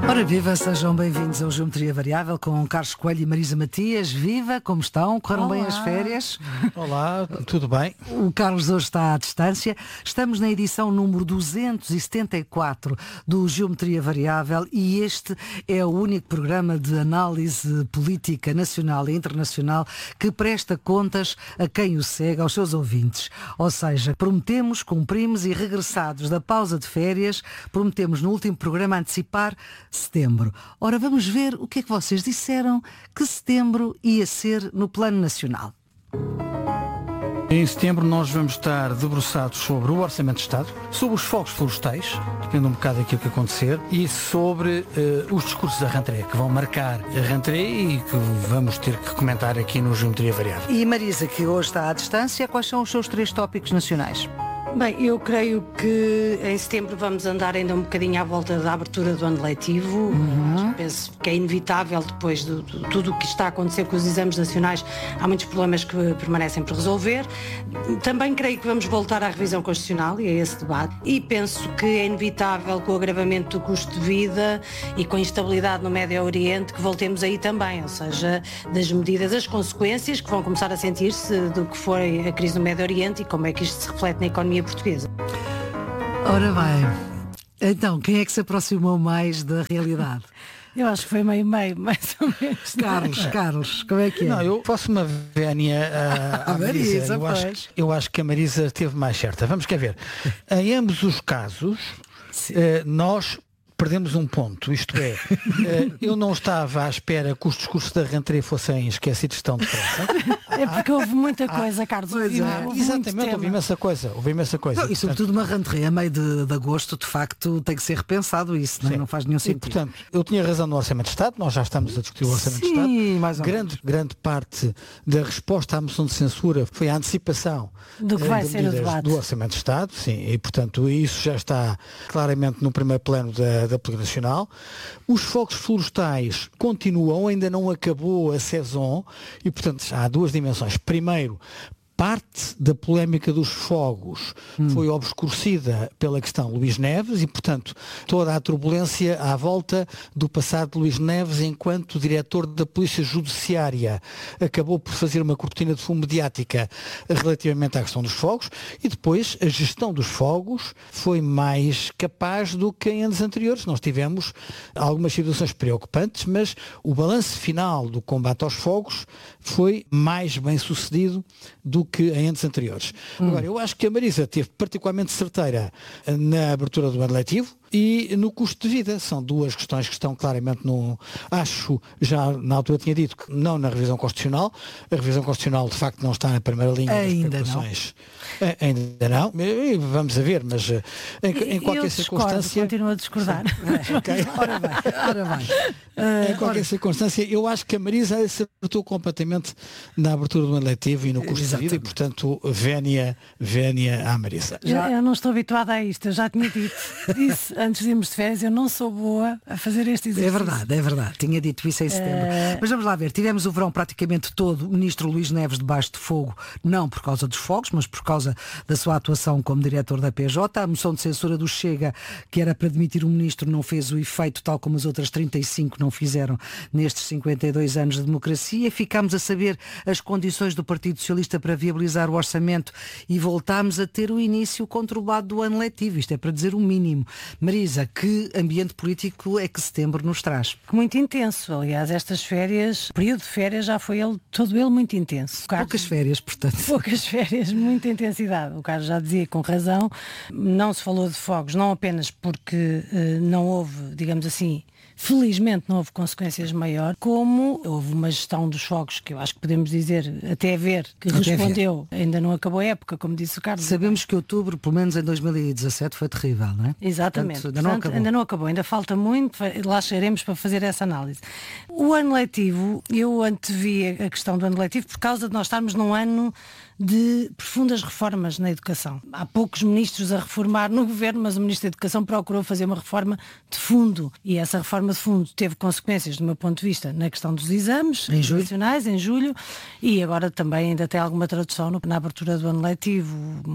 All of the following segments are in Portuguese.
Ora viva, sejam bem-vindos ao Geometria Variável com Carlos Coelho e Marisa Matias. Viva, como estão? Correram bem as férias? Olá, tudo bem? O Carlos hoje está à distância. Estamos na edição número 274 do Geometria Variável e este é o único programa de análise política nacional e internacional que presta contas a quem o segue, aos seus ouvintes. Ou seja, prometemos, cumprimos e regressados da pausa de férias, prometemos no último programa antecipar setembro. Ora, vamos ver o que é que vocês disseram que setembro ia ser no plano nacional. Em setembro nós vamos estar debruçados sobre o Orçamento de Estado, sobre os fogos florestais, depende um bocado daquilo que acontecer, e sobre os discursos da rentrée, que vão marcar a rentrée e que vamos ter que comentar aqui no Geometria Variável. E Marisa, que hoje está à distância, quais são os seus 3 tópicos nacionais? Bem, eu creio que em setembro vamos andar ainda um bocadinho à volta da abertura do ano letivo. Penso que é inevitável, depois de tudo o que está a acontecer com os exames nacionais, há muitos problemas que permanecem por resolver. Também creio que vamos voltar à revisão constitucional e a esse debate. E penso que é inevitável, com o agravamento do custo de vida e com a instabilidade no Médio Oriente, que voltemos aí também, ou seja, das medidas, as consequências que vão começar a sentir-se do que foi a crise no Médio Oriente e como é que isto se reflete na economia portuguesa. Ora bem, então, quem é que se aproximou mais da realidade? Eu acho que foi meio, mais ou menos. Carlos, como é que é? Não, eu faço uma vénia à Marisa. Eu acho que a Marisa esteve mais certa. Vamos quer ver. Em ambos os casos, nós perdemos um ponto, isto é, eu não estava à espera que os discursos da rentrée fossem esquecidos tão depressa. É porque houve muita coisa, Carlos. Exatamente, houve imensa coisa. Não, e sobretudo uma rentrée a meio de agosto, de facto, tem que ser repensado isso, não faz nenhum sentido. E, portanto, eu tinha razão no Orçamento de Estado, nós já estamos a discutir o Orçamento de Estado. Mais ou menos. Grande parte da resposta à moção de censura foi a antecipação do que vai ser o debate do Orçamento de Estado, sim, e portanto isso já está claramente no primeiro plano da política nacional. Os fogos florestais continuam, ainda não acabou a saison e portanto há duas dimensões. Primeiro, parte da polémica dos fogos foi obscurecida pela questão Luís Neves e, portanto, toda a turbulência à volta do passado de Luís Neves enquanto diretor da Polícia Judiciária acabou por fazer uma cortina de fumo mediática relativamente à questão dos fogos e depois a gestão dos fogos foi mais capaz do que em anos anteriores. Nós tivemos algumas situações preocupantes, mas o balanço final do combate aos fogos foi mais bem sucedido do que em anos anteriores. Agora, eu acho que a Marisa teve particularmente certeira na abertura do ano letivo e no custo de vida. São duas questões que estão claramente acho, já na altura tinha dito que não na revisão constitucional. A revisão constitucional de facto não está na primeira linha das preocupações. Ainda não. Vamos a ver, mas em qualquer circunstância... Continuo a discordar. Okay. Ora bem. Em qualquer circunstância, eu acho que a Marisa acertou completamente na abertura do ano letivo e no custo de vida e, portanto, vénia à Marisa. Eu não estou habituada a isto, eu já tinha dito isso antes de irmos de férias, eu não sou boa a fazer este exercício. É verdade, tinha dito isso em setembro. Mas vamos lá ver, tivemos o verão praticamente todo, o ministro Luís Neves debaixo de fogo, não por causa dos fogos, mas por causa da sua atuação como diretor da PJ. A moção de censura do Chega, que era para demitir o ministro, não fez o efeito tal como as outras 35 não fizeram nestes 52 anos de democracia. Ficámos a saber as condições do Partido Socialista para viabilizar o orçamento e voltámos a ter o início conturbado do ano letivo. Isto é para dizer o mínimo. Marisa, que ambiente político é que setembro nos traz? Muito intenso. Aliás, estas férias, o período de férias já foi todo ele muito intenso. Poucas férias, portanto. Poucas férias, muita intensidade. O Carlos já dizia com razão, não se falou de fogos, não apenas porque não houve, digamos assim, felizmente não houve consequências maiores, como houve uma gestão dos fogos que eu acho que podemos dizer, até ver, que respondeu. Ainda não acabou a época, como disse o Carlos. Sabemos que outubro, pelo menos em 2017, foi terrível, não é? Exatamente. Portanto, ainda não acabou, ainda falta muito, lá chegaremos para fazer essa análise. O ano letivo, eu antevi a questão do ano letivo por causa de nós estarmos num ano de profundas reformas na educação. Há poucos ministros a reformar no governo, mas o Ministro da Educação procurou fazer uma reforma de fundo. E essa reforma de fundo teve consequências, do meu ponto de vista, na questão dos exames nacionais, em julho, e agora também ainda tem alguma tradução na abertura do ano letivo.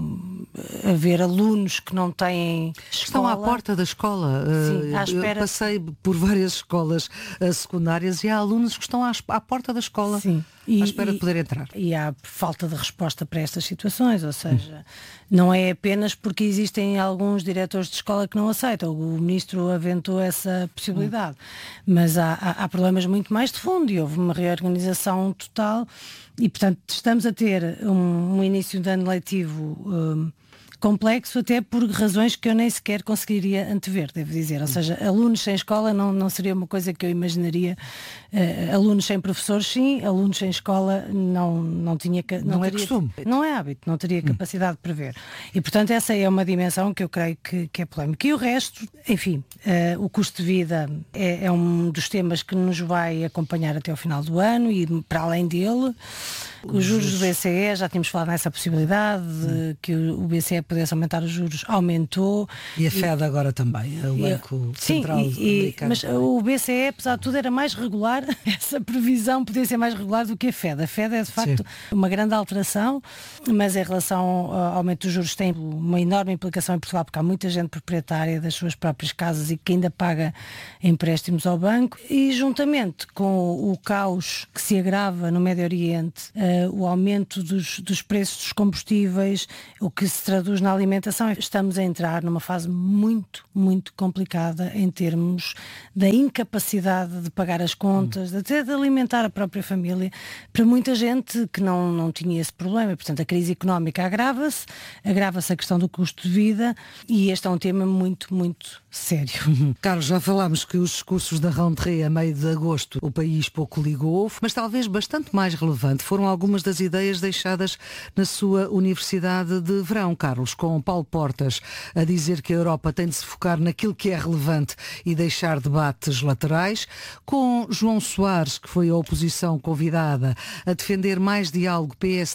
Haver alunos que não têm escola. Estão à porta da escola. Sim, à espera. Eu passei por várias escolas secundárias e há alunos que estão à porta da escola. Sim. À espera de poder entrar. E há falta de resposta para estas situações, ou seja, não é apenas porque existem alguns diretores de escola que não aceitam. O Ministro aventou essa possibilidade, mas há problemas muito mais de fundo e houve uma reorganização total e, portanto, estamos a ter um início de ano letivo complexo, até por razões que eu nem sequer conseguiria antever, devo dizer. Ou seja, alunos sem escola não seria uma coisa que eu imaginaria. Alunos sem professores, sim. Alunos sem escola não tinha... Não é costume. Não é hábito, não teria capacidade de prever. E, portanto, essa é uma dimensão que eu creio que é polémica. E o resto, enfim, o custo de vida é um dos temas que nos vai acompanhar até ao final do ano e para além dele. Os juros do BCE, já tínhamos falado nessa possibilidade, de que o BCE pudesse aumentar os juros, aumentou. E a Fed agora também, o Banco Central Americano. Mas o BCE, apesar de tudo, era mais regular, essa previsão podia ser mais regular do que a Fed. A Fed é, de facto, uma grande alteração, mas em relação ao aumento dos juros tem uma enorme implicação em Portugal, porque há muita gente proprietária das suas próprias casas e que ainda paga empréstimos ao banco. E juntamente com o caos que se agrava no Médio Oriente, o aumento dos preços dos combustíveis, o que se traduz na alimentação, estamos a entrar numa fase muito, muito complicada em termos da incapacidade de pagar as contas, até de alimentar a própria família, para muita gente que não tinha esse problema. E, portanto, a crise económica agrava-se a questão do custo de vida e este é um tema muito, muito sério. Carlos, já falámos que os discursos da rentrée a meio de agosto o país pouco ligou, mas talvez bastante mais relevante foram algumas das ideias deixadas na sua Universidade de Verão, Carlos, com Paulo Portas a dizer que a Europa tem de se focar naquilo que é relevante e deixar debates laterais, com João Soares, que foi a oposição convidada, a defender mais diálogo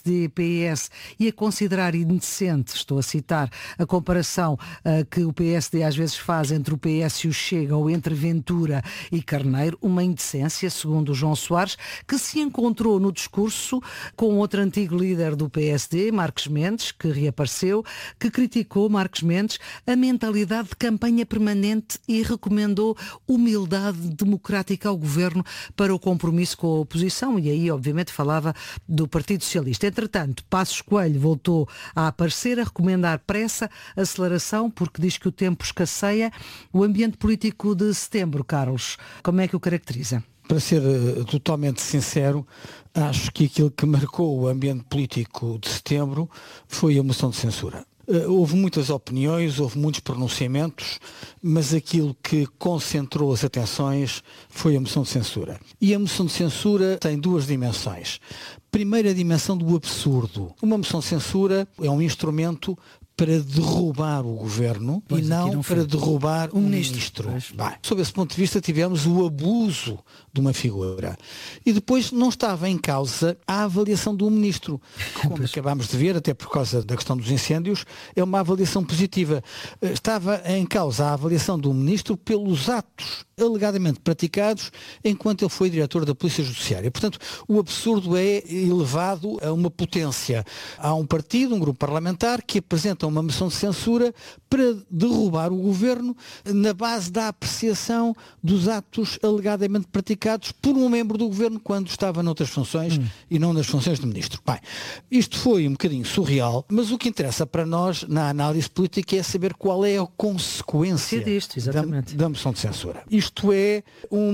PSD-PS e a considerar indecente, estou a citar, a comparação que o PSD às vezes faz entre o PS e o Chega ou entre Ventura e Carneiro, uma indecência, segundo o João Soares, que se encontrou no discurso com outro antigo líder do PSD, Marcos Mendes, que reapareceu, que criticou, Marcos Mendes, a mentalidade de campanha permanente e recomendou humildade democrática ao governo para o compromisso com a oposição, e aí obviamente falava do Partido Socialista. Entretanto, Passos Coelho voltou a aparecer, a recomendar pressa, aceleração, porque diz que o tempo escasseia. O ambiente político de setembro, Carlos, como é que o caracteriza? Para ser totalmente sincero, acho que aquilo que marcou o ambiente político de setembro foi a moção de censura. Houve muitas opiniões, houve muitos pronunciamentos, mas aquilo que concentrou as atenções foi a moção de censura. E a moção de censura tem duas dimensões. Primeira dimensão do absurdo. Uma moção de censura é um instrumento para derrubar o governo e não para derrubar o ministro. Sob esse ponto de vista, tivemos o abuso de uma figura. E depois não estava em causa a avaliação do ministro, que, como acabámos de ver, até por causa da questão dos incêndios, é uma avaliação positiva. Estava em causa a avaliação do ministro pelos atos alegadamente praticados enquanto ele foi diretor da Polícia Judiciária. Portanto, o absurdo é elevado a uma potência. Há um partido, um grupo parlamentar, que apresenta uma moção de censura para derrubar o governo na base da apreciação dos atos alegadamente praticados por um membro do governo quando estava noutras funções e não nas funções de ministro. Bem, isto foi um bocadinho surreal, mas o que interessa para nós na análise política é saber qual é a consequência da moção de censura. Isto é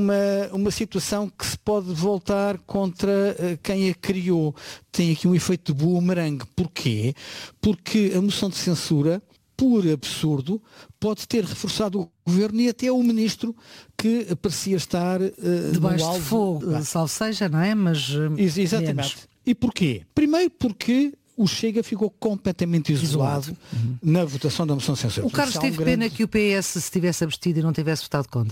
uma situação que se pode voltar contra quem a criou. Tem aqui um efeito de boomerang. Porquê? Porque a moção de censura, por absurdo, pode ter reforçado o governo e até o ministro que parecia estar debaixo de fogo, salvo seja, não é? Mas exatamente. Menos. E porquê? Primeiro porque o Chega ficou completamente isolado na votação da moção de censura. O Carlos teve pena que o PS se tivesse abstido e não tivesse votado contra?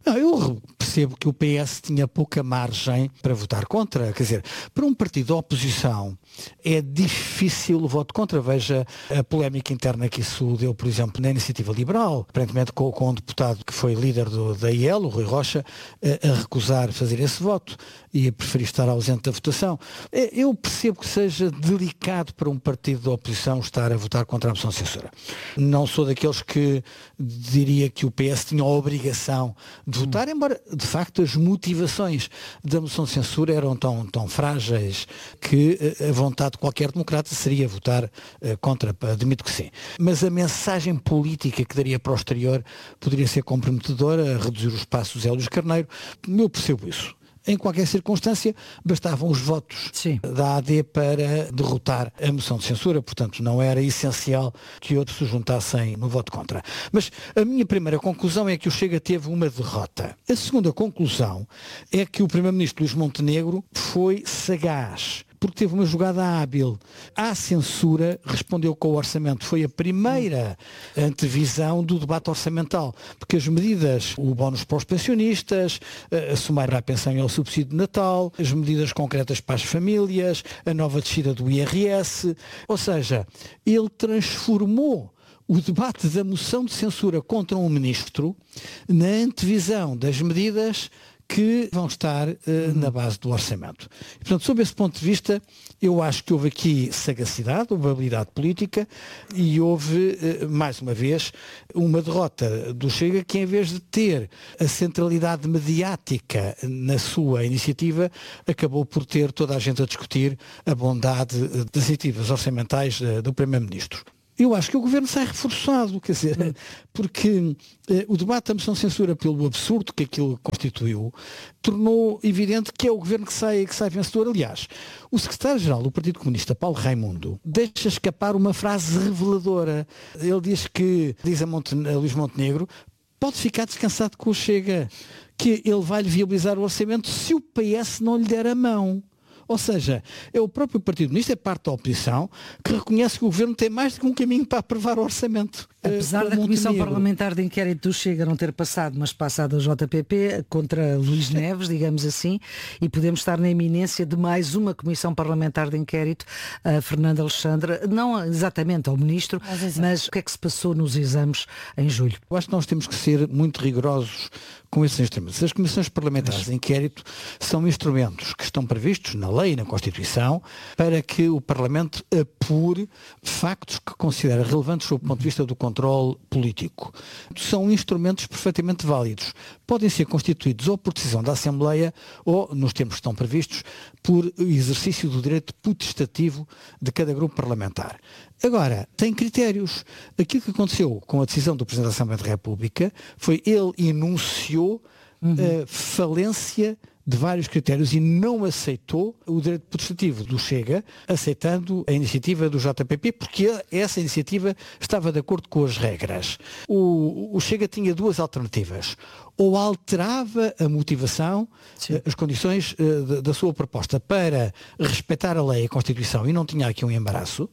Não, eu percebo que o PS tinha pouca margem para votar contra. Quer dizer, para um partido da oposição é difícil o voto contra. Veja a polémica interna que isso deu, por exemplo, na Iniciativa Liberal, aparentemente com um deputado que foi líder da IEL, o Rui Rocha, a recusar fazer esse voto e a preferir estar ausente da votação. Eu percebo que seja delicado para um partido da oposição estar a votar contra a moção de censura. Não sou daqueles que diria que o PS tinha a obrigação de votar, embora de facto as motivações da moção de censura eram tão frágeis que a vontade de qualquer democrata seria votar contra, admito que sim. Mas a mensagem política que daria para o exterior poderia ser comprometedora, a reduzir os passos do Zé Luís Carneiro. Eu percebo isso. Em qualquer circunstância, bastavam os votos da AD para derrotar a moção de censura, portanto não era essencial que outros se juntassem no voto contra. Mas a minha primeira conclusão é que o Chega teve uma derrota. A segunda conclusão é que o Primeiro-Ministro Luís Montenegro foi sagaz, porque teve uma jogada hábil. À censura respondeu com o orçamento. Foi a primeira antevisão do debate orçamental, porque as medidas, o bónus para os pensionistas, a somar à pensão e ao subsídio de Natal, as medidas concretas para as famílias, a nova descida do IRS, ou seja, ele transformou o debate da moção de censura contra um ministro na antevisão das medidas que vão estar na base do orçamento. E, portanto, sob esse ponto de vista, eu acho que houve aqui sagacidade, houve habilidade política e houve, mais uma vez, uma derrota do Chega que, em vez de ter a centralidade mediática na sua iniciativa, acabou por ter toda a gente a discutir a bondade das iniciativas orçamentais do Primeiro-Ministro. Eu acho que o Governo sai reforçado, quer dizer, porque o debate da moção de censura, pelo absurdo que aquilo constituiu, tornou evidente que é o Governo que sai vencedor. Aliás, o secretário-geral do Partido Comunista, Paulo Raimundo, deixa escapar uma frase reveladora. Ele diz a Luís Montenegro, pode ficar descansado com o Chega, que ele vai lhe viabilizar o orçamento se o PS não lhe der a mão. Ou seja, é o próprio Partido Comunista, é parte da oposição, que reconhece que o Governo tem mais do que um caminho para aprovar o orçamento. Apesar da Comissão Parlamentar de Inquérito do Chega não ter passado, mas passado a JPP contra Luís Neves, digamos assim, e podemos estar na iminência de mais uma Comissão Parlamentar de Inquérito, a Fernanda Alexandre, não exatamente ao Ministro, mas o que é que se passou nos exames em julho? Eu acho que nós temos que ser muito rigorosos com esses instrumentos. As comissões parlamentares de inquérito são instrumentos que estão previstos na lei e na Constituição para que o Parlamento apure factos que considera relevantes sob o ponto de vista do controle político. São instrumentos perfeitamente válidos. Podem ser constituídos ou por decisão da Assembleia ou, nos termos que estão previstos, por exercício do direito potestativo de cada grupo parlamentar. Agora, tem critérios. Aquilo que aconteceu com a decisão do Presidente da Assembleia da República foi ele enunciou a falência de vários critérios e não aceitou o direito potestativo do Chega, aceitando a iniciativa do JPP, porque essa iniciativa estava de acordo com as regras. O Chega tinha duas alternativas. Ou alterava a motivação, as condições da sua proposta para respeitar a lei e a Constituição, e não tinha aqui um embaraço,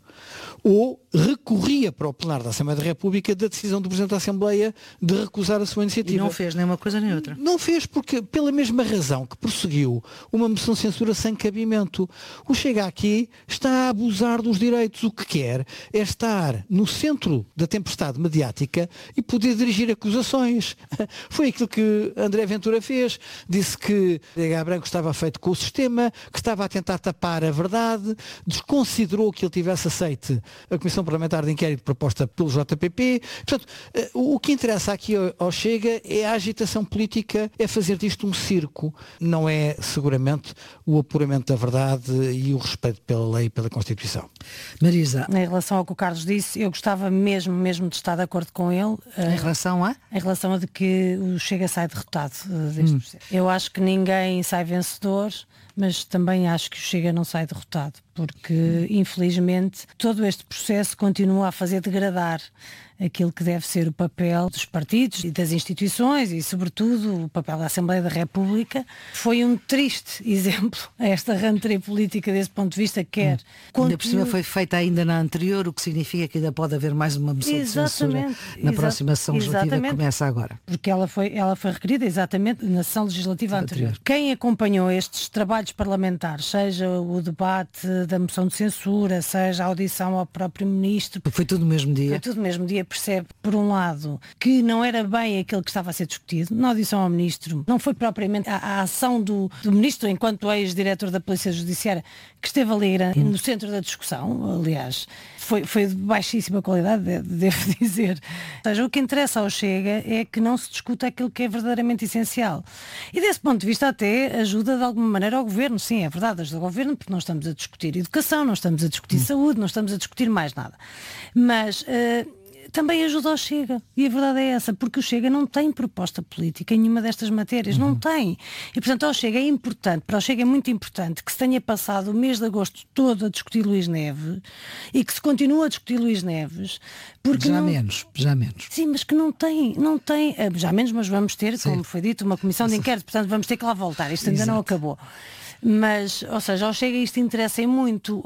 ou recorria para o plenário da Assembleia da República da decisão do Presidente da Assembleia de recusar a sua iniciativa. E não fez nem uma coisa nem outra. Não fez porque, pela mesma razão que prosseguiu uma moção de censura sem cabimento. O Chega aqui está a abusar dos direitos. O que quer é estar no centro da tempestade mediática e poder dirigir acusações. Foi aquilo que André Ventura fez. Disse que H. Branco estava feito com o sistema, que estava a tentar tapar a verdade, desconsiderou que ele tivesse aceite a Comissão Parlamentar de Inquérito proposta pelo JPP. Portanto, o que interessa aqui ao Chega é a agitação política, é fazer disto um circo. Não é, seguramente, o apuramento da verdade e o respeito pela lei e pela Constituição. Marisa. Em relação ao que o Carlos disse, eu gostava mesmo de estar de acordo com ele. Em relação a? Em relação a de que o Chega sai derrotado deste processo. Eu acho que ninguém sai vencedor, mas também acho que o Chega não sai derrotado, porque infelizmente todo este processo continua a fazer degradar aquilo que deve ser o papel dos partidos e das instituições e, sobretudo, o papel da Assembleia da República. Foi um triste exemplo a esta rentrée política desse ponto de vista, quer Ainda por cima foi feita ainda na anterior, o que significa que ainda pode haver mais uma moção de censura na próxima sessão legislativa que começa agora. Porque ela foi requerida exatamente na sessão legislativa anterior. Quem acompanhou estes trabalhos parlamentares, seja o debate da moção de censura, seja a audição ao próprio Ministro... Foi tudo no mesmo dia. Foi tudo no mesmo dia, percebe, por um lado, que não era bem aquilo que estava a ser discutido. Na audição ao Ministro, não foi propriamente a ação do Ministro, enquanto ex-diretor da Polícia Judiciária, que esteve ali no centro da discussão, aliás, foi de baixíssima qualidade, devo dizer. Ou seja, o que interessa ao Chega é que não se discuta aquilo que é verdadeiramente essencial. E desse ponto de vista até ajuda de alguma maneira ao Governo. Sim, é verdade, ajuda ao Governo, porque não estamos a discutir educação, não estamos a discutir saúde, não estamos a discutir mais nada. Mas... também ajuda ao Chega. E a verdade é essa, porque o Chega não tem proposta política em nenhuma destas matérias. Não tem. E, portanto, ao Chega é importante, para o Chega é muito importante que se tenha passado o mês de agosto todo a discutir Luís Neves e que se continue a discutir Luís Neves. Porque já menos. Sim, mas que não tem, já menos, mas vamos ter, como foi dito, uma comissão de inquérito, portanto vamos ter que lá voltar. Isto ainda não acabou. Mas, ou seja, ao Chega isto interessa muito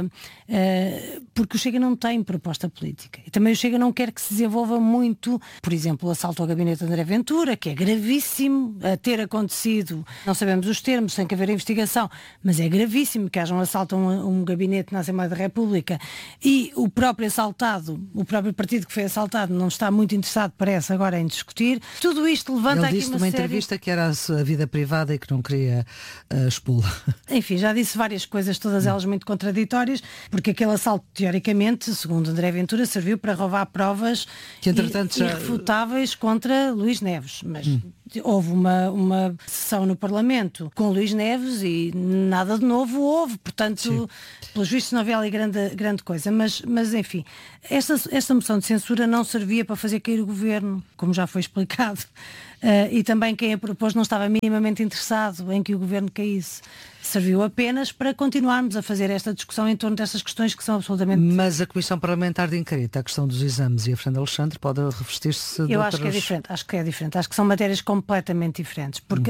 porque o Chega não tem proposta política. E também o Chega não quer que se desenvolva muito, por exemplo, o assalto ao gabinete de André Ventura, que é gravíssimo a ter acontecido, não sabemos os termos, tem que haver investigação, mas é gravíssimo que haja um assalto a um gabinete na Assembleia da República e o próprio assaltado, o próprio partido que foi assaltado não está muito interessado, parece, agora em discutir. Tudo isto levanta Ele aqui disse numa entrevista que era a sua vida privada e que não queria expô-la. Enfim, já disse várias coisas, todas elas muito contraditórias, porque aquele assalto, teoricamente, segundo André Ventura, serviu para roubar provas que, entretanto, irrefutáveis contra Luís Neves. Mas houve uma sessão no Parlamento com Luís Neves e nada de novo houve, portanto, pelos vistos não havia ali grande coisa. Mas enfim, esta moção de censura não servia para fazer cair o Governo, como já foi explicado. E também quem a propôs não estava minimamente interessado em que o Governo caísse. Serviu apenas para continuarmos a fazer esta discussão em torno destas questões que são absolutamente... Mas a Comissão Parlamentar de Inquérito, a questão dos exames e a Fernanda Alexandre pode revestir-se de Eu acho que é diferente, acho que são matérias completamente diferentes, porque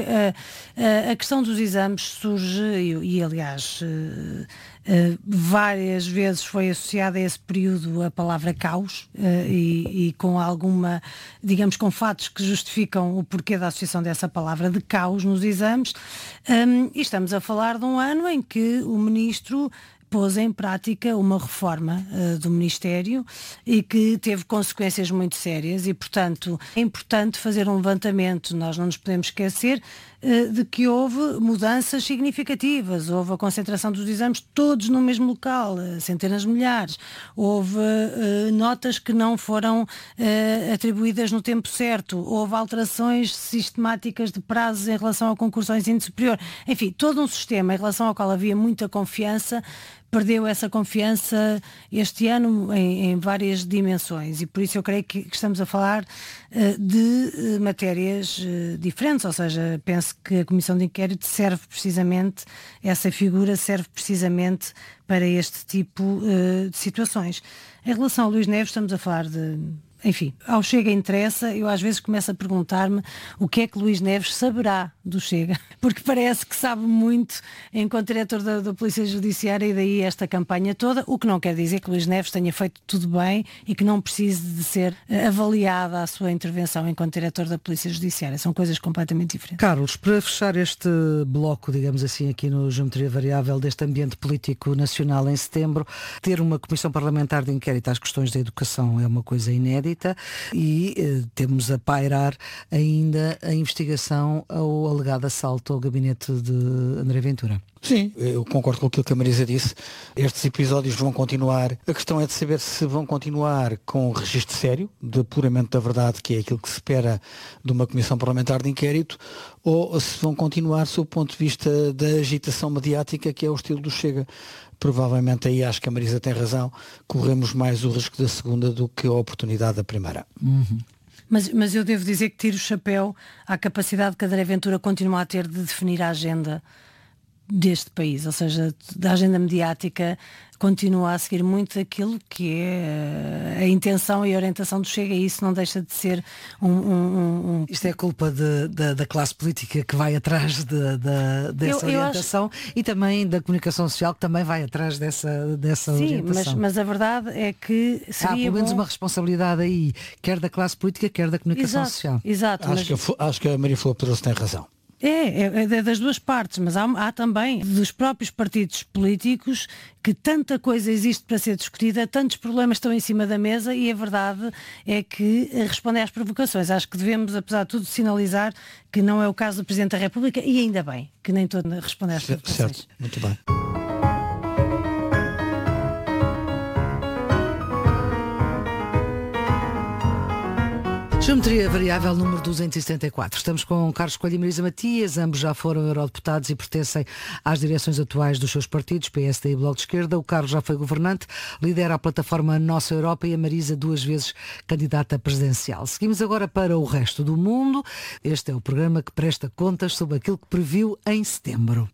a questão dos exames surge e aliás... várias vezes foi associada a esse período a palavra caos e com alguma, digamos, com fatos que justificam o porquê da associação dessa palavra de caos nos exames, e estamos a falar de um ano em que o Ministro pôs em prática uma reforma do Ministério e que teve consequências muito sérias e, portanto, é importante fazer um levantamento. Nós não nos podemos esquecer de que houve mudanças significativas, houve a concentração dos exames todos no mesmo local, centenas de milhares, houve notas que não foram atribuídas no tempo certo, houve alterações sistemáticas de prazos em relação ao concurso ao ensino superior, enfim, todo um sistema em relação ao qual havia muita confiança, perdeu essa confiança este ano em várias dimensões e por isso eu creio que estamos a falar de matérias diferentes, ou seja, penso que a Comissão de Inquérito serve precisamente, essa figura serve precisamente para este tipo de situações. Em relação ao Luís Neves estamos a falar de... Enfim, ao Chega interessa, eu às vezes começo a perguntar-me o que é que Luís Neves saberá do Chega, porque parece que sabe muito enquanto diretor da Polícia Judiciária e daí esta campanha toda, o que não quer dizer que Luís Neves tenha feito tudo bem e que não precise de ser avaliada a sua intervenção enquanto diretor da Polícia Judiciária, são coisas completamente diferentes. Carlos, para fechar este bloco, digamos assim, aqui no Geometria Variável deste ambiente político nacional em setembro, ter uma comissão parlamentar de inquérito às questões da educação é uma coisa inédita e temos a pairar ainda a investigação ao alegado assalto ao gabinete de André Ventura. Sim, eu concordo com aquilo que a Marisa disse. Estes episódios vão continuar. A questão é de saber se vão continuar com o registro sério, de apuramento da verdade, que é aquilo que se espera de uma comissão parlamentar de inquérito, ou se vão continuar sob o ponto de vista da agitação mediática, que é o estilo do Chega. Provavelmente aí acho que a Marisa tem razão, corremos mais o risco da segunda do que a oportunidade da primeira. Mas eu devo dizer que tiro o chapéu à capacidade que André Ventura continua a ter de definir a agenda deste país, ou seja, da agenda mediática continua a seguir muito aquilo que é a intenção e a orientação do Chega, e isso não deixa de ser Isto é culpa da classe política que vai atrás dessa orientação e também da comunicação social que também vai atrás dessa orientação. Mas a verdade é que seria há pelo menos uma responsabilidade aí, quer da classe política, quer da comunicação social. Exato. Acho que a Maria Flor Pedroso tem razão. É das duas partes, mas há também dos próprios partidos políticos que tanta coisa existe para ser discutida, tantos problemas estão em cima da mesa, e a verdade é que respondem às provocações. Acho que devemos, apesar de tudo, sinalizar que não é o caso do Presidente da República, e ainda bem que nem todo responde às provocações. Certo, muito bem. Geometria variável número 274. Estamos com Carlos Coelho e Marisa Matias, ambos já foram eurodeputados e pertencem às direções atuais dos seus partidos, PSD e Bloco de Esquerda. O Carlos já foi governante, lidera a plataforma Nossa Europa, e a Marisa 2 vezes candidata presidencial. Seguimos agora para o resto do mundo. Este é o programa que presta contas sobre aquilo que previu em setembro.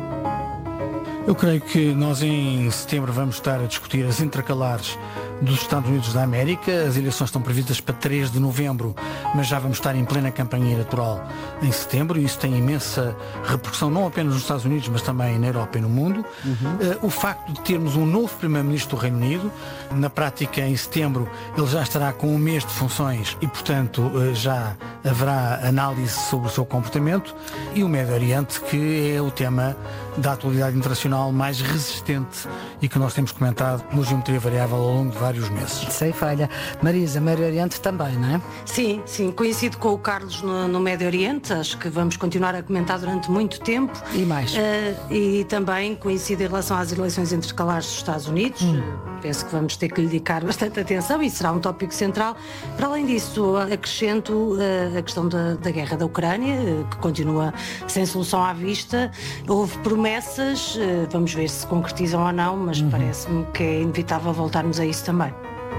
Eu creio que nós em setembro vamos estar a discutir as intercalares dos Estados Unidos da América. As eleições estão previstas para 3 de novembro, mas já vamos estar em plena campanha eleitoral em setembro, e isso tem imensa repercussão não apenas nos Estados Unidos, mas também na Europa e no mundo. O facto de termos um novo Primeiro-Ministro do Reino Unido, na prática em setembro ele já estará com um mês de funções e, portanto, já haverá análise sobre o seu comportamento, e o Médio Oriente, que é o tema da atualidade internacional mais resistente e que nós temos comentado no Geometria Variável ao longo de vários meses. Sem falha. Marisa, Médio Oriente também, não é? Sim, coincido com o Carlos no Médio Oriente, acho que vamos continuar a comentar durante muito tempo. E mais. E também coincido em relação às eleições intercalares dos Estados Unidos. Penso que vamos ter que lhe dedicar bastante atenção e será um tópico central. Para além disso, acrescento a questão da guerra da Ucrânia, que continua sem solução à vista. Houve promessas, vamos ver se se concretizam ou não, mas parece-me que é inevitável voltarmos a isso também.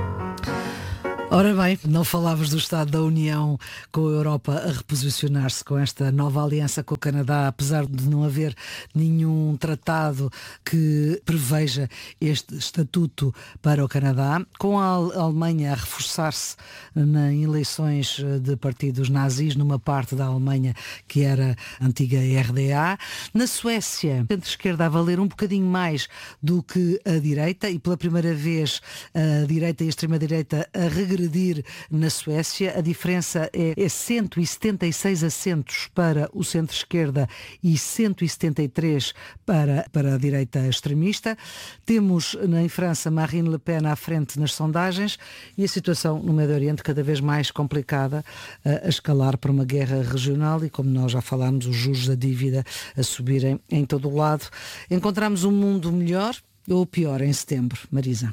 Ora bem, não falavas do Estado da União, com a Europa a reposicionar-se com esta nova aliança com o Canadá, apesar de não haver nenhum tratado que preveja este estatuto para o Canadá, com a Alemanha a reforçar-se em eleições de partidos nazis numa parte da Alemanha que era a antiga RDA. Na Suécia, a centro-esquerda a valer um bocadinho mais do que a direita, e pela primeira vez a direita e a extrema-direita a regredir na Suécia. A diferença é 176 assentos para o centro-esquerda e 173 para a direita extremista. Temos em França Marine Le Pen à frente nas sondagens, e a situação no Médio Oriente cada vez mais complicada, a escalar para uma guerra regional, e como nós já falámos, os juros da dívida a subirem em todo o lado. Encontramos um mundo melhor ou pior em setembro, Marisa?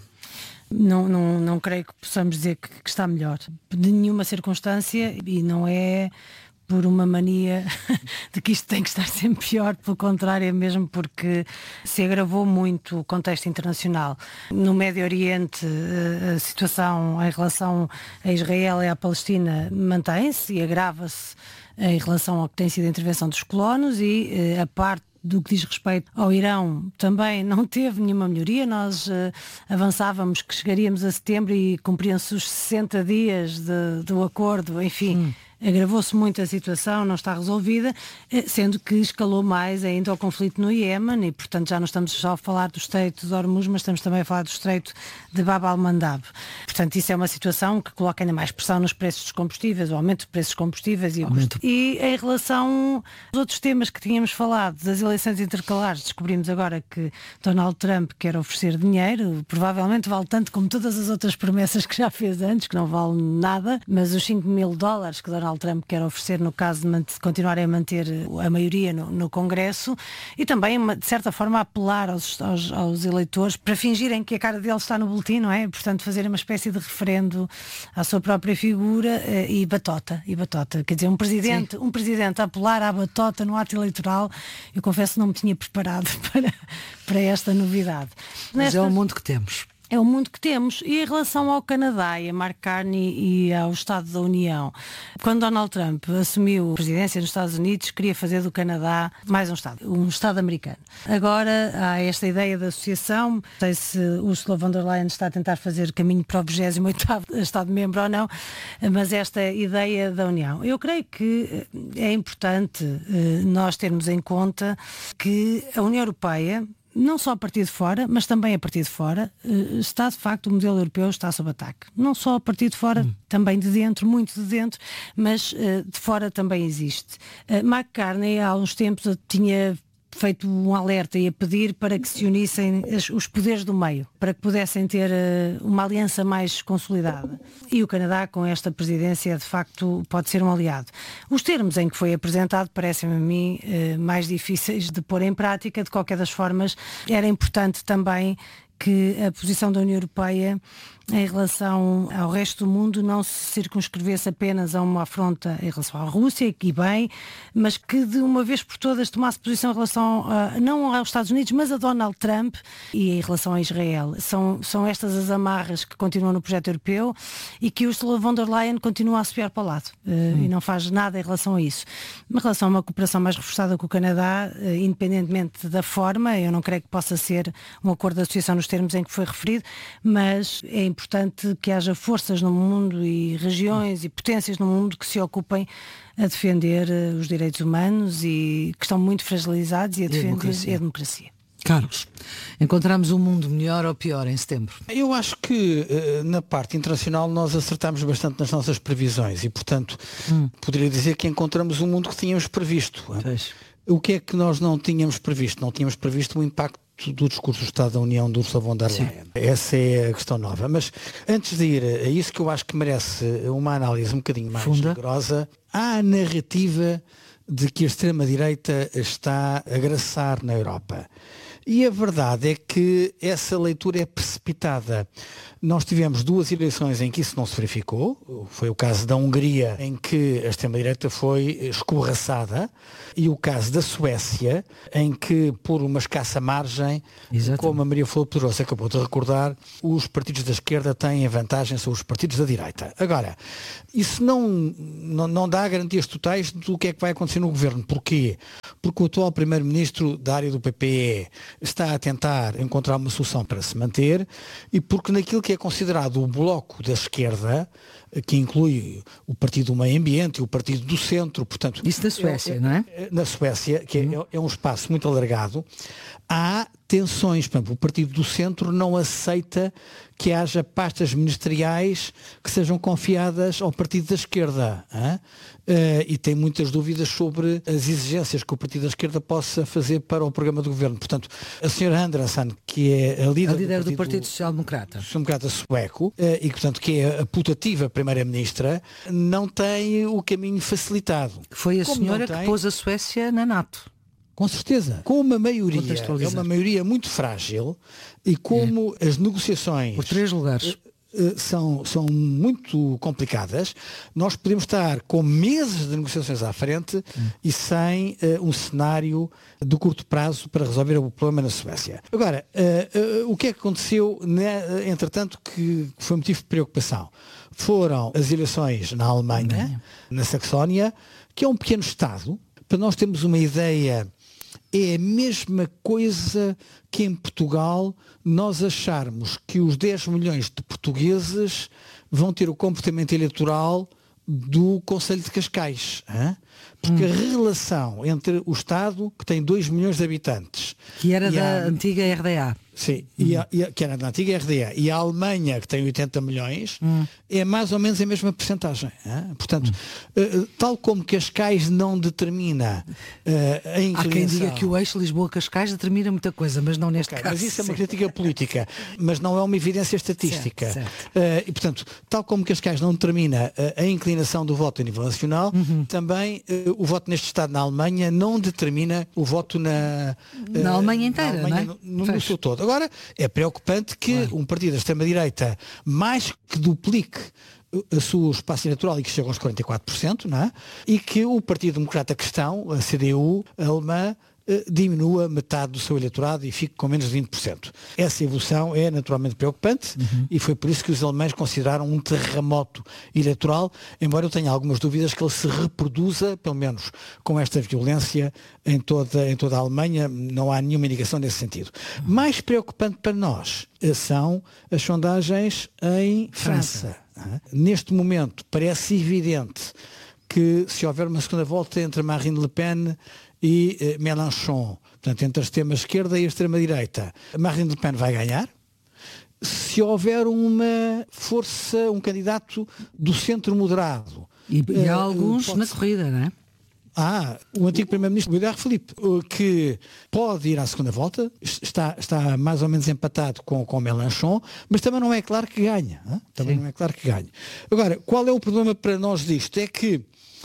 Não creio que possamos dizer que está melhor, de nenhuma circunstância, e não é por uma mania de que isto tem que estar sempre pior, pelo contrário, é mesmo porque se agravou muito o contexto internacional. No Médio Oriente, a situação em relação a Israel e à Palestina mantém-se e agrava-se em relação ao que tem sido a intervenção dos colonos, e a parte do que diz respeito ao Irão também não teve nenhuma melhoria. Nós avançávamos que chegaríamos a setembro e cumpriam-se os 60 dias do acordo, enfim. Agravou-se muito a situação, não está resolvida, sendo que escalou mais ainda o conflito no Iémen, e portanto já não estamos só a falar do Estreito de Hormuz, mas estamos também a falar do Estreito de Bab al-Mandab. Portanto, isso é uma situação que coloca ainda mais pressão nos preços dos combustíveis, o aumento de preços dos combustíveis e o custo. E em relação aos outros temas que tínhamos falado, das eleições intercalares, descobrimos agora que Donald Trump quer oferecer dinheiro, provavelmente vale tanto como todas as outras promessas que já fez antes, que não vale nada, mas os $5.000 que Donald Trump quer oferecer no caso de continuarem a manter a maioria no Congresso, e também de certa forma apelar aos eleitores para fingirem que a cara dele está no boletim, não é? Portanto, fazerem uma espécie de referendo à sua própria figura, e batota, quer dizer, um presidente a apelar à batota no ato eleitoral, eu confesso que não me tinha preparado para esta novidade. Mas é o mundo que temos. É o mundo que temos. E em relação ao Canadá e a Mark Carney e ao Estado da União, quando Donald Trump assumiu a presidência nos Estados Unidos, queria fazer do Canadá mais um Estado americano. Agora há esta ideia da associação, não sei se Ursula von der Leyen está a tentar fazer caminho para o 28º Estado-membro ou não, mas esta ideia da União. Eu creio que é importante nós termos em conta que a União Europeia, não só a partir de fora, mas também a partir de fora, está de facto, o modelo europeu está sob ataque. Não só a partir de fora, também de dentro, muito de dentro, mas de fora também existe. Mark Carney há uns tempos tinha feito um alerta e a pedir para que se unissem os poderes do meio, para que pudessem ter uma aliança mais consolidada. E o Canadá, com esta presidência, de facto, pode ser um aliado. Os termos em que foi apresentado parecem-me a mim mais difíceis de pôr em prática. De qualquer das formas, era importante também que a posição da União Europeia em relação ao resto do mundo não se circunscrevesse apenas a uma afronta em relação à Rússia, e bem, mas que de uma vez por todas tomasse posição em relação não aos Estados Unidos, mas a Donald Trump e em relação a Israel. São estas as amarras que continuam no projeto europeu e que Ursula von der Leyen continua a assobiar para o lado e não faz nada em relação a isso. Em relação a uma cooperação mais reforçada com o Canadá, independentemente da forma, eu não creio que possa ser um acordo de associação nos termos em que foi referido, mas é importante que haja forças no mundo e regiões e potências no mundo que se ocupem a defender os direitos humanos e que estão muito fragilizados e a defender a democracia. Carlos, encontramos um mundo melhor ou pior em setembro? Eu acho que na parte internacional nós acertamos bastante nas nossas previsões e, portanto, poderia dizer que encontramos um mundo que tínhamos previsto. O que é que nós não tínhamos previsto? Não tínhamos previsto o impacto do discurso do Estado da União de Ursula von der Leyen. Essa é a questão nova. Mas antes de ir a isso, que eu acho que merece uma análise um bocadinho mais rigorosa, há a narrativa de que a extrema-direita está a graçar na Europa. E a verdade é que essa leitura é precipitada. Nós tivemos 2 eleições em que isso não se verificou. Foi o caso da Hungria, em que a extrema-direita foi escorraçada, e o caso da Suécia, em que, por uma escassa margem, como a Maria Flor Pedrosa acabou de recordar, os partidos da esquerda têm a vantagem sobre os partidos da direita. Agora, isso não dá garantias totais do que é que vai acontecer no governo. Porquê? Porque o atual primeiro-ministro da área do PPE está a tentar encontrar uma solução para se manter, e porque naquilo que é considerado o bloco da esquerda, que inclui o Partido do Meio Ambiente e o Partido do Centro, portanto... Isso da Suécia, não é? Na Suécia, que é um espaço muito alargado, há tensões. Por exemplo, o Partido do Centro não aceita que haja pastas ministeriais que sejam confiadas ao Partido da Esquerda. E tem muitas dúvidas sobre as exigências que o Partido da Esquerda possa fazer para o programa do Governo. Portanto, a senhora Andersson, que é a líder do Partido Social-Democrata sueco, e portanto que é a putativa Primeira-Ministra, não tem o caminho facilitado. Foi a senhora que pôs a Suécia na NATO. Com certeza. Com uma maioria, é uma maioria muito frágil, e como as negociações... Por 3 lugares. São muito complicadas, nós podemos estar com meses de negociações à frente e sem um cenário de curto prazo para resolver o problema na Suécia. Agora, o que é que aconteceu, entretanto, que foi motivo de preocupação? Foram as eleições na Alemanha, na Saxónia, que é um pequeno Estado. Para nós termos uma ideia, é a mesma coisa que em Portugal nós acharmos que os 10 milhões de portugueses vão ter o comportamento eleitoral do Conselho de Cascais. Porque a relação entre o Estado, que tem 2 milhões de habitantes... Que era da antiga RDA. Sim, que era da antiga RDA. E a Alemanha, que tem 80 milhões, é mais ou menos a mesma percentagem. Portanto, tal como Cascais não determina a inclinação... Há quem diga que o eixo Lisboa-Cascais determina muita coisa, mas não neste caso. Mas isso é uma crítica política, mas não é uma evidência estatística. Certo. E, portanto, tal como Cascais não determina a inclinação do voto a nível nacional, também o voto neste Estado na Alemanha não determina o voto na Alemanha inteira, na Alemanha, não no seu todo. Agora, é preocupante que um partido da extrema-direita mais que duplique o seu espaço eleitoral e que chega aos 44%, não é? E que o Partido Democrata Cristão, a CDU alemã, diminua metade do seu eleitorado e fique com menos de 20%. Essa evolução é naturalmente preocupante e foi por isso que os alemães consideraram um terremoto eleitoral, embora eu tenha algumas dúvidas que ele se reproduza, pelo menos com esta violência, em toda a Alemanha. Não há nenhuma indicação nesse sentido. Mais preocupante para nós são as sondagens em França. Neste momento parece evidente que se houver uma segunda volta entre Marine Le Pen e Mélenchon, portanto entre a extrema-esquerda e a extrema-direita, Marine Le Pen vai ganhar. Se houver uma força, um candidato do centro moderado... E há alguns na corrida, não é? O antigo primeiro-ministro Édouard Philippe, que pode ir à segunda volta, está mais ou menos empatado com Mélenchon, mas também não é claro que ganha. Não é claro que ganha. Agora, qual é o problema para nós disto? É que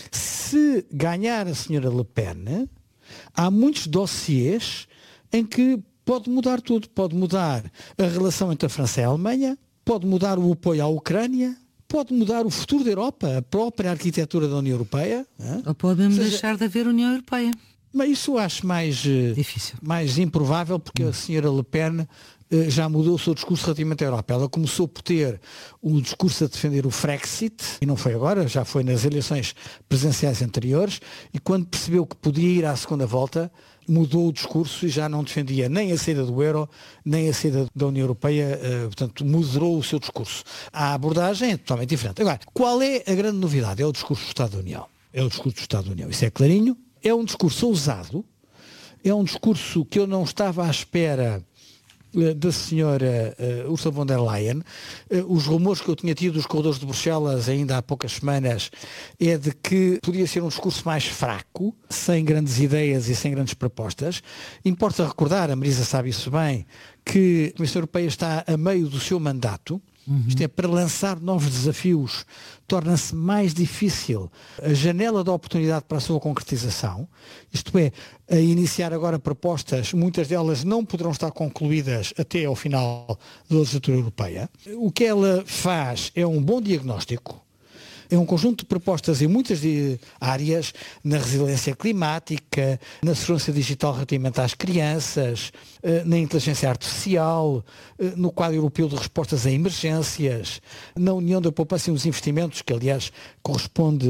se ganhar a senhora Le Pen, há muitos dossiês em que pode mudar tudo. Pode mudar a relação entre a França e a Alemanha, pode mudar o apoio à Ucrânia, pode mudar o futuro da Europa, a própria arquitetura da União Europeia. Ou pode mesmo deixar de haver União Europeia. Mas isso eu acho mais difícil, mais improvável, porque a senhora Le Pen já mudou o seu discurso relativamente à Europa. Ela começou por ter um discurso a defender o Frexit, e não foi agora, já foi nas eleições presidenciais anteriores, e quando percebeu que podia ir à segunda volta, mudou o discurso e já não defendia nem a saída do euro, nem a saída da União Europeia, portanto, moderou o seu discurso. A abordagem é totalmente diferente. Agora, qual é a grande novidade? É o discurso do Estado da União. É o discurso do Estado da União. Isso é clarinho. É um discurso ousado. É um discurso que eu não estava à espera da senhora Ursula von der Leyen. Os rumores que eu tinha tido dos corredores de Bruxelas ainda há poucas semanas é de que podia ser um discurso mais fraco, sem grandes ideias e sem grandes propostas. Importa recordar, a Marisa sabe isso bem, que a Comissão Europeia está a meio do seu mandato. Isto é, para lançar novos desafios, torna-se mais difícil a janela de oportunidade para a sua concretização. Isto é, a iniciar agora propostas, muitas delas não poderão estar concluídas até ao final da legislatura europeia. O que ela faz é um bom diagnóstico, é um conjunto de propostas em muitas áreas, na resiliência climática, na segurança digital relativamente às crianças, na inteligência artificial, no quadro europeu de respostas a emergências, na União da Poupança e dos Investimentos, que aliás corresponde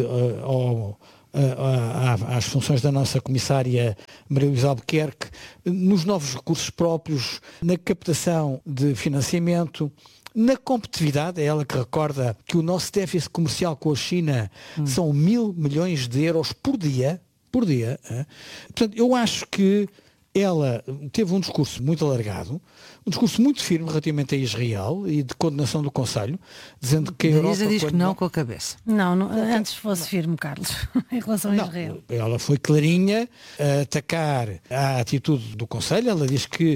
às funções da nossa comissária Maria Luísa Albuquerque, nos novos recursos próprios, na captação de financiamento, na competitividade. É ela que recorda que o nosso déficit comercial com a China são 1.000 milhões de euros por dia. Portanto, eu acho que ela teve um discurso muito alargado, um discurso muito firme relativamente a Israel e de condenação do Conselho, dizendo que a Europa... Marisa diz que não com a cabeça. Não, antes fosse firme, Carlos, em relação a Israel. Ela foi clarinha a atacar a atitude do Conselho. Ela diz que